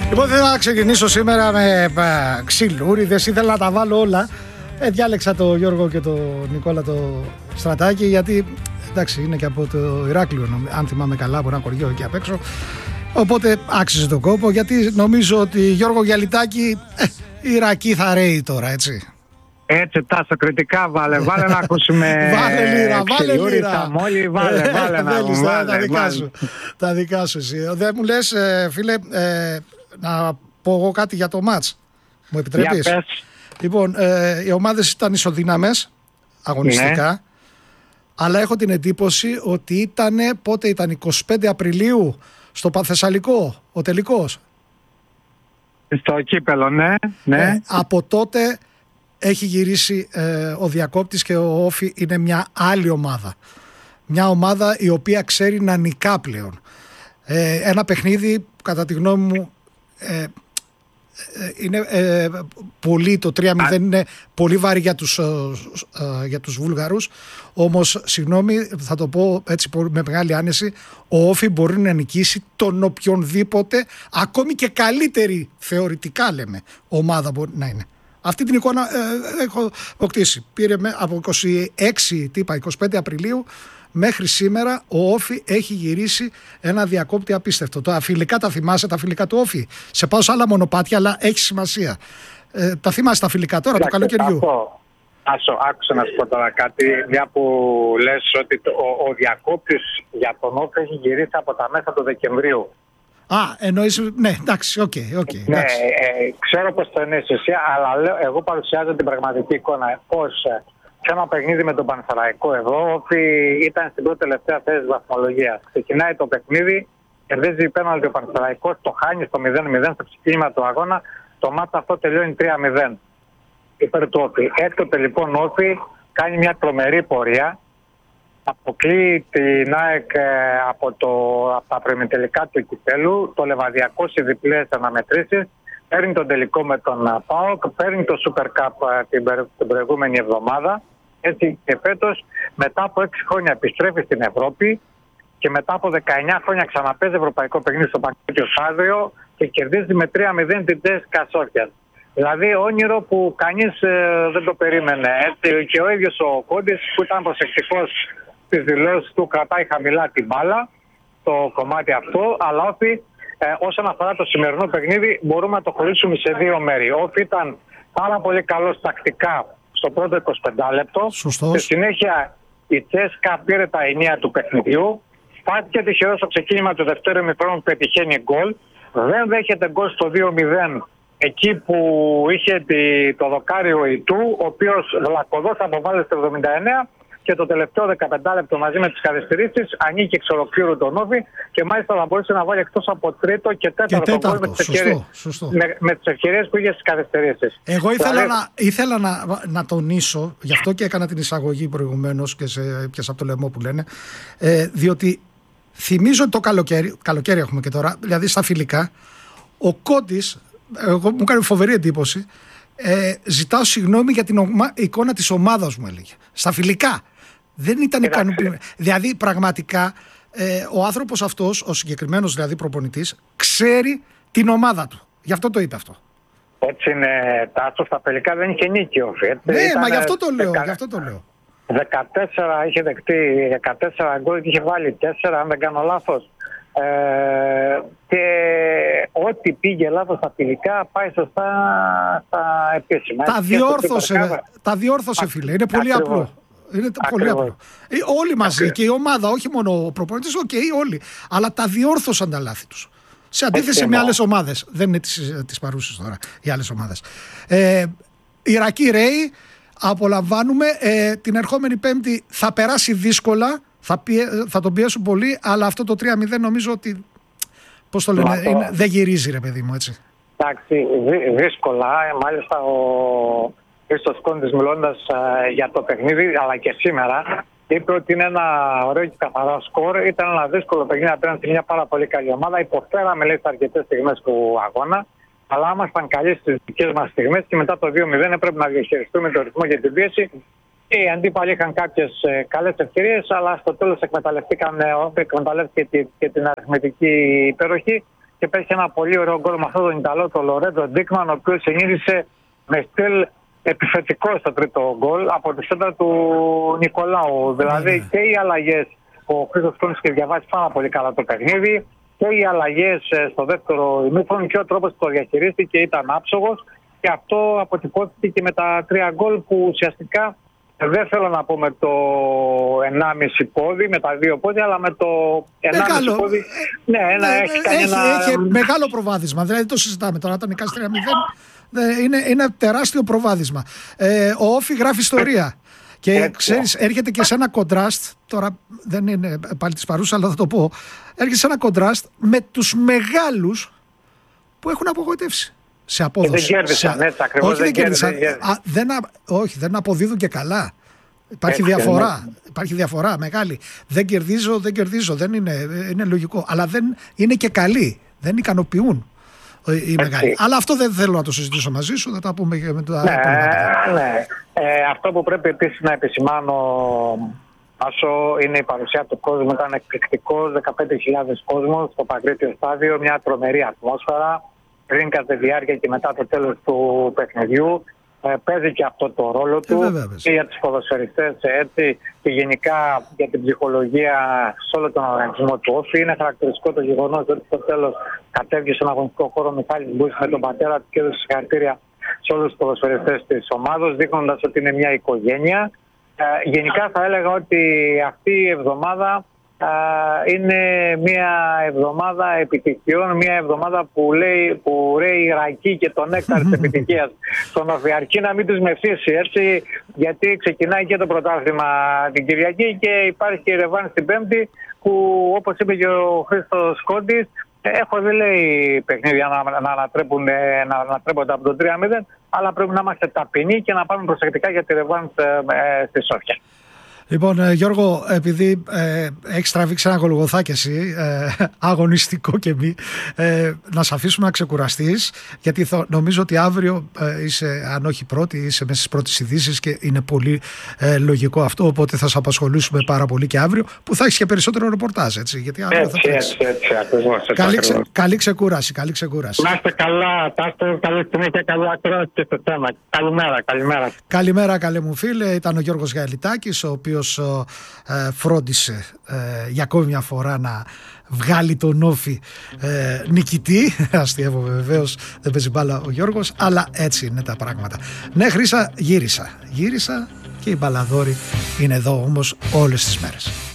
Λοιπόν, θέλω να ξεκινήσω σήμερα με ξυλούριδες, ήθελα να τα βάλω όλα. Διάλεξα τον Γιώργο και τον Νικόλα το Στρατάκη, γιατί εντάξει είναι και από το Ηράκλειο, αν θυμάμαι καλά, από ένα κοριό εκεί απ' έξω. Οπότε άξιζε τον κόπο, γιατί νομίζω ότι Γιώργο Γιαλιτάκη η Ιρακή θα ρέει τώρα, έτσι. Έτσι, Τάσο, κριτικά βάλε να ακούσουμε. Βάλε λίρα, βάλε λίρα. Μόλι βάλε τα δικά σου εσύ. Δεν μου λες, φίλε, να πω εγώ κάτι για το μάτς. Μου επιτρέπεις? Για πες. Λοιπόν, οι ομάδες ήταν ισοδύναμες αγωνιστικά, ναι. Αλλά έχω την εντύπωση ότι πότε ήταν, 25 Απριλίου στο Παθεσσαλικό, ο τελικός. Στο κύπελο, ναι. Από τότε έχει γυρίσει ο διακόπτης και ο Όφι είναι μια άλλη ομάδα. Μια ομάδα η οποία ξέρει να νικά πλέον. Ένα παιχνίδι, κατά τη γνώμη μου, είναι πολύ, το 3-0 είναι πολύ βάρη για τους Βούλγαρους. Όμως, συγγνώμη, θα το πω έτσι με μεγάλη άνεση, ο Όφι μπορεί να νικήσει τον οποιονδήποτε, ακόμη και καλύτερη θεωρητικά λέμε ομάδα μπορεί να είναι. Αυτή την εικόνα έχω αποκτήσει. Πήρε από 25 Απριλίου μέχρι σήμερα ο Όφι έχει γυρίσει ένα διακόπτη απίστευτο. Τα φιλικά τα θυμάσαι, τα φιλικά του Όφι? Σε πάω σε άλλα μονοπάτια, αλλά έχει σημασία. Τα θυμάσαι τα φιλικά τώρα, το καλοκαιριού? Άκουσα να σου πω τώρα κάτι, μια που λες ότι ο διακόπτης για τον Όφι έχει γυρίσει από τα μέσα του Δεκεμβρίου. Εννοείς, ναι, εντάξει, οκ. Ναι, ξέρω πως το εννοείς εσύ, αλλά εγώ παρουσιάζω την πραγματική εικόνα. Πώς σε ένα παιχνίδι με τον Πανσεραϊκό εδώ, Όφι ήταν στην πρώτη τελευταία θέση της βαθμολογίας. Ξεκινάει το παιχνίδι, κερδίζει πέναλτι ο Πανσεραϊκός, το χάνει στο 0-0 στο ξεκίνημα του αγώνα, το μάτι αυτό τελειώνει 3-0 υπέρ του Όφι. Έκτοτε λοιπόν ο Όφι κάνει μια τρομερή πορεία. Αποκλείει την ΑΕΚ από τα προημιτελικά του κυπέλου, το Λεβαδιακό σε διπλές αναμετρήσεις, παίρνει τον τελικό με τον ΠΑΟΚ, παίρνει το Super Cup την προηγούμενη εβδομάδα. Έτσι και φέτος, μετά από 6 χρόνια επιστρέφει στην Ευρώπη και μετά από 19 χρόνια ξαναπέζει ευρωπαϊκό παιχνίδι στο παγκόσμιο στάδιο και κερδίζει με 3-0 την Τσέσκα Σόφιας. Δηλαδή όνειρο που κανείς δεν το περίμενε. Έτσι, και ο ίδιος ο Κόντης που ήταν προσεκτικός στις δηλώσεις του, κρατάει χαμηλά την μπάλα το κομμάτι αυτό, αλλά Όφι όσον αφορά το σημερινό παιχνίδι μπορούμε να το χωρίσουμε σε δύο μέρη. Όφι ήταν πάρα πολύ καλός τακτικά στο πρώτο 25 λεπτό. Σωστός. Στη συνέχεια η Τσέσκα πήρε τα ενία του παιχνιδιού, φάθηκε τυχερό στο ξεκίνημα του δεύτερου ημιχρόνου που πετυχαίνει γκολ, δεν δέχεται γκολ στο 2-0 εκεί που είχε το δοκάριο Ιτού, ο οποίος βλακωδώς αποβάλλει στο 79. Και το τελευταίο 15 λεπτό μαζί με τις καθυστερήσεις ανήκει εξ ολοκλήρου τον Όφι και μάλιστα θα μπορούσε να βάλει εκτός από τρίτο και τέταρτο γκολ με τις ευκαιρίες που είχε στις καθυστερήσεις. Εγώ ήθελα να τονίσω, γι' αυτό και έκανα την εισαγωγή προηγουμένως και σε πιάσα από το λαιμό που λένε, διότι θυμίζω το καλοκαίρι έχουμε και τώρα, δηλαδή στα φιλικά, ο Κόντης, μου κάνει φοβερή εντύπωση, ζητάω συγγνώμη για την εικόνα της ομάδας μου, έλεγε. Στα φιλικά. Δεν ήταν ικανοποιημένο. Δηλαδή, πραγματικά, ο άνθρωπος αυτός, ο συγκεκριμένος δηλαδή προπονητής, ξέρει την ομάδα του. Γι' αυτό το είπε αυτό. Έτσι είναι, Τάσο, στα φιλικά δεν είχε νίκη ο Φιέτ. Ναι, μα γι' αυτό το λέω. 14 είχε δεκτεί, 14 γκολ και είχε βάλει 4, αν δεν κάνω λάθος. Και ό,τι πήγε λάθος στα φιλικά πάει σωστά στα επίσημα. Τα διόρθωσε φίλε, είναι πολύ απλό. Είναι πολύ απλό. Όλοι μαζί και η ομάδα, όχι μόνο ο προπονητής, όλοι. Αλλά τα διόρθωσαν τα λάθη τους. Σε αντίθεση με άλλες ομάδες. Δεν είναι τις παρούσες τώρα οι άλλες ομάδες. Ιρακή Ρέι, απολαμβάνουμε. Την ερχόμενη Πέμπτη θα περάσει δύσκολα. Θα τον πιέσουν πολύ, αλλά αυτό το 3-0 νομίζω ότι, πώς το λένε, δεν γυρίζει ρε παιδί μου, έτσι. Εντάξει, δύσκολα. Μάλιστα ο Χρήστος Κόντης μιλώντας για το παιχνίδι, αλλά και σήμερα, είπε ότι είναι ένα ωραίο και καθαρό σκορ. Ήταν ένα δύσκολο παιχνίδι απέναντι σε μια πάρα πολύ καλή ομάδα. Υποφέραμε, λέει, στις αρκετές στιγμές του αγώνα, αλλά ήμασταν καλοί στις δικές μας στιγμές και μετά το 2-0 έπρεπε να διαχειριστούμε το ρυθμό για την πίεση. Οι αντίπαλοι είχαν κάποιες καλές ευκαιρίες, αλλά στο τέλος εκμεταλλεύτηκε και την αριθμητική υπεροχή και πέσει ένα πολύ ωραίο γκολ με αυτόν τον Ιταλό, τον Λορέντο Ντίκμαν, ο οποίος συνήθισε με στυλ επιθετικό στο τρίτο γκολ από τη σέντρα του Νικολάου. Δηλαδή και οι αλλαγές, ο Χρήστος Κόνης και διαβάζει πάρα πολύ καλά το παιχνίδι, και οι αλλαγές στο δεύτερο ημίχρονο και ο τρόπος που το διαχειρίστηκε ήταν άψογος, και αυτό αποτυπώθηκε και με τα 3 γκολ που ουσιαστικά δεν θέλω να πω με το 1,5 πόδι, με τα 2 πόδια, αλλά με το 1,5 πόδι. Ναι, έχει μεγάλο προβάδισμα. Δηλαδή το συζητάμε τώρα. Όταν νικάς 3-0, είναι τεράστιο προβάδισμα. Ο Όφη γράφει ιστορία. Και ξέρεις, έρχεται και σε ένα κοντράστ. Τώρα δεν είναι πάλι της παρούσα, αλλά θα το πω. Έρχεται σε ένα κοντράστ με τους μεγάλους που έχουν απογοητεύσει. Σε απόδοση. Δεν κέρδισαν, έτσι ακριβώς. Όχι, δεν κέρδισαν. Όχι, δεν αποδίδουν και καλά. Υπάρχει διαφορά. Υπάρχει διαφορά μεγάλη. Δεν κερδίζω. Δεν είναι λογικό. Αλλά δεν είναι και καλοί. Δεν ικανοποιούν οι μεγάλοι. Αλλά αυτό δεν θέλω να το συζητήσω μαζί σου. Θα τα πούμε και με το ναι. Αυτό που πρέπει επίσης να επισημάνω, Άσο, είναι η παρουσία του κόσμου. Ήταν εκπληκτικός. 15.000 κόσμος στο Παγκρίτιο στάδιο. Μια τρομερή ατμόσφαιρα. Πριν, κατά τη διάρκεια και μετά το τέλος του παιχνιδιού. Παίζει και αυτό το ρόλο του και για τους ποδοσφαιριστές, έτσι, και γενικά για την ψυχολογία σε όλο τον οργανισμό του Όφη. Είναι χαρακτηριστικό το γεγονός ότι στο τέλος κατέβηκε στον αγωνιστικό χώρο Μιχάλης Μπούσης με τον πατέρα του και έδωσε συγχαρητήρια σε όλους τους ποδοσφαιριστές της ομάδας, δείχνοντας ότι είναι μια οικογένεια. Γενικά θα έλεγα ότι αυτή η εβδομάδα είναι μια εβδομάδα επιτυχιών, μια εβδομάδα που ρέει η ρακή και το νέκταρ της επιτυχίας στον Όφη. Αρκεί να μην τους μεθύσει, έτσι, γιατί ξεκινάει και το πρωτάθλημα την Κυριακή και υπάρχει και η ρεβάνς την Πέμπτη, που όπως είπε και ο Χρήστος Κόντης, έχω δει, λέει, παιχνίδια να ανατρέπονται από το 3-0, αλλά πρέπει να είμαστε ταπεινοί και να πάμε προσεκτικά για τη ρεβάνς στη Σόφια. Λοιπόν, Γιώργο, επειδή έχεις τραβήξει ένα γολγοθάκι εσύ, αγωνιστικό και μη, να σε αφήσουμε να ξεκουραστείς, γιατί νομίζω ότι αύριο είσαι, αν όχι πρώτη, είσαι μέσα στις πρώτες ειδήσεις και είναι πολύ λογικό αυτό, οπότε θα σε απασχολήσουμε πάρα πολύ και αύριο, που θα έχεις και περισσότερο ρεπορτάζ, έτσι, γιατί αύριο θα τρέξεις. Έτσι, ακριβώς. Καλή ξεκούραση. Να είστε καλά, Τάστο, καλή συνέχεια, καλή ακρόαση και στο θέμα. Καλημέρα. Καλημέρα, καλέ μου φίλε. Ήταν ο Γιώργος Γαλιτάκης, ο οποίος φρόντισε για ακόμη μια φορά να βγάλει τον Όφη νικητή. Αστείευω, βεβαίως, δεν παίζει μπάλα ο Γιώργος, αλλά έτσι είναι τα πράγματα. Ναι, Χρύσα, γύρισα και οι μπαλαδόροι είναι εδώ όμως όλες τις μέρες.